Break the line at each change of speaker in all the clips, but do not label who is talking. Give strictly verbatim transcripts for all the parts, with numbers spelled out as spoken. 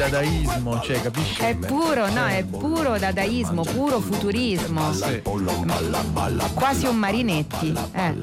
dadaismo, cioè, capisci?
È puro, no, è puro dadaismo, puro futurismo.
Sì.
Quasi un Marinetti. Eh.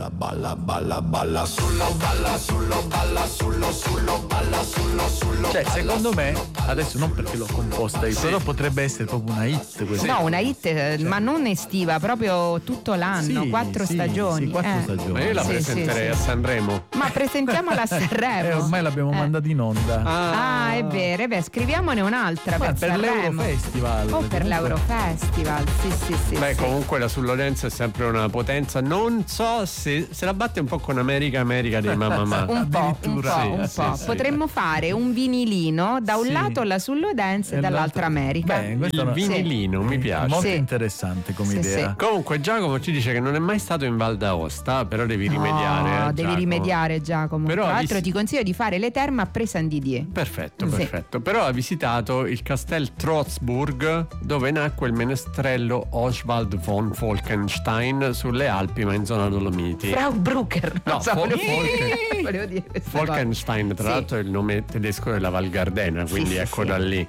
Cioè, secondo me, adesso non perché l'ho composta io, però potrebbe essere proprio una hit questa.
No, una hit, eh, ma non estiva, proprio tutto l'anno,
Sì,
quattro
sì,
stagioni.
sì, quattro
eh.
stagioni.
Ma io la
Sì,
presenterei
sì, sì.
a Sanremo.
Ma presentiamola a
Eh,
Sanremo.
ormai l'abbiamo
Eh.
mandata in onda.
Ah, è vero, eh beh, scriviamone un'altra
Ma
per,
per
Sanremo.
l'Eurofestival.
O per
comunque.
l'Eurofestival, sì, sì, sì.
Beh,
sì.
comunque la Sullodense è sempre una potenza. Non so se se la batte un po' con America America dei Mamma Ma.
Un po', un
Addirittura.
po',
Sì,
un
sì,
po'.
sì.
Potremmo fare un vinilino, da un
Sì.
lato la Sullodense e
E
dall'altra
l'altro-
America.
Beh, questo
Il
no-
vinilino mi piace.
Molto
Sì.
interessante come
Sì,
idea.
sì.
Comunque Giacomo ci dice che non è mai stato in Val d'Aosta, però devi
No,
rimediare. eh,
devi
Giacomo.
rimediare, Giacomo.
Però
Tra
ha
l'altro
vis-
ti consiglio di fare le terme a Pre-Saint Didier.
Perfetto,
Sì.
perfetto. Però ha visitato il Castel Trotzburg, dove nacque il menestrello Oswald von Falkenstein sulle Alpi, ma in zona Dolomiti.
Frau Brucker.
No,
Non so,
Fol-
volevo,
Folken-
volevo dire questa cosa.
Falkenstein, tra
Sì.
l'altro, è il nome tedesco della Val Gardena, quindi
sì,
ecco
sì.
da lì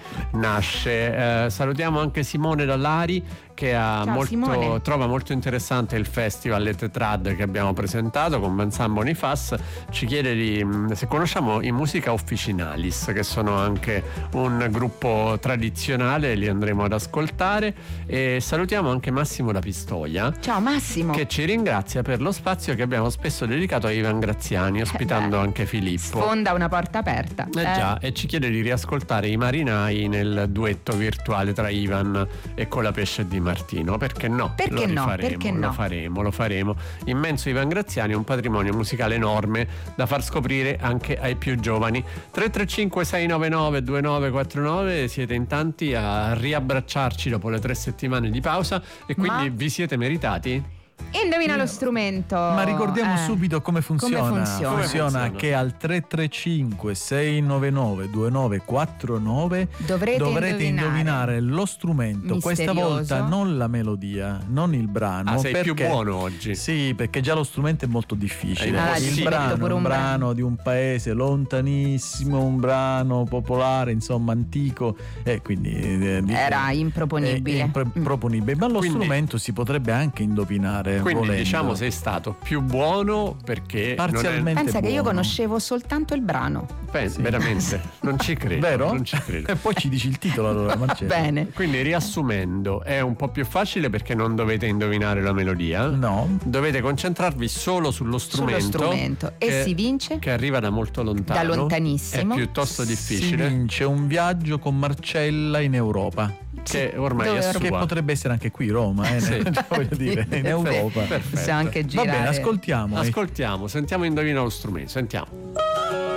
nasce. Eh, salutiamo anche Simone Dallari, che ha
Ciao,
molto,
Simone.
trova molto interessante il festival Le Tetrad che abbiamo presentato con Vincent Bonifaz. Ci chiede di, mh, se conosciamo i Musica Officinalis, che sono anche un gruppo tradizionale, li andremo ad ascoltare. E salutiamo anche Massimo da Pistoia,
Ciao Massimo.
che ci ringrazia per lo spazio che abbiamo spesso dedicato a Ivan Graziani, ospitando
beh,
anche Filippo.
Sfonda una porta aperta.
Eh già, e ci chiede di riascoltare i Marinai nel duetto virtuale tra Ivan e Colapesce di Martino. Perché no?
Perché
lo
no?
rifaremo,
Perché
lo
no?
faremo, lo faremo. Immenso Ivan Graziani è un patrimonio musicale enorme da far scoprire anche ai più giovani. tre tre cinque sei nove nove due nove quattro nove, siete in tanti a riabbracciarci dopo le tre settimane di pausa e quindi
Ma-
vi siete meritati?
Indovina lo strumento.
Ma ricordiamo
Eh.
subito come funziona.
Come funziona?
Come funziona?
che al tre tre cinque sei nove nove due nove quattro nove
Dovrete,
dovrete indovinare lo strumento. Questa
Misterioso.
volta non la melodia, non il brano.
Ah, sei
perché,
più buono oggi.
Sì, perché già lo strumento è molto difficile.
Allora,
il
ci
brano
metto
è
pure
un
un
brano
brano.
di un paese lontanissimo, un brano popolare, insomma antico, e quindi eh, di-
Era improponibile.
è impro- improponibile. Ma lo
Quindi-
strumento si potrebbe anche indovinare.
Quindi
volendo.
diciamo sei stato più buono perché non è-
Parzialmente
Pensa che io
buono.
conoscevo soltanto il brano.
Pensa,
Sì.
veramente, non ci credo.
Vero?
Non ci credo.
E poi ci dici il titolo allora, Marcello.
Bene.
Quindi riassumendo, è un po' più facile perché non dovete indovinare la melodia.
No.
Dovete concentrarvi solo sullo strumento.
Sullo strumento. E
che-
si vince?
Che arriva da molto lontano.
Da lontanissimo.
È piuttosto difficile.
Si vince un viaggio con Marcella in Europa.
Che ormai
Dove
è
or-
sua.
Che potrebbe essere anche qui Roma, eh?
Sì.
Voglio dire, in Europa.
Perfetto.
Possiamo anche
Va
girare.
bene, ascoltiamo.
Ascoltiamo, sentiamo indovina lo strumento. Sentiamo.